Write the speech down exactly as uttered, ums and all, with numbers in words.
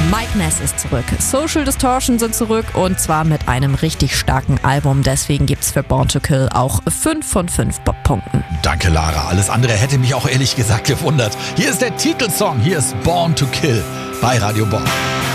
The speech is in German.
Mike Ness ist zurück. Social Distortion sind zurück und zwar mit einem richtig starken Album. Deswegen gibt's für Born to Kill auch fünf von fünf Bob-Punkten. Danke, Lara. Alles andere hätte mich auch ehrlich gesagt gewundert. Hier ist der Titelsong. Hier ist Born to Kill bei Radio Bob.